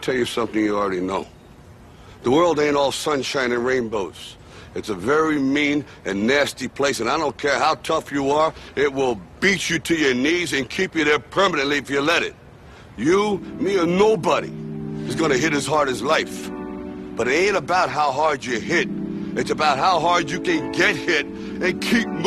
tell you something you already know. The world ain't all sunshine and rainbows. It's a very mean and nasty place, and I don't care how tough you are, it will beat you to your knees and keep you there permanently if you let it. You, me, or nobody is gonna hit as hard as life. But it ain't about how hard you hit. It's about how hard you can get hit and keep moving.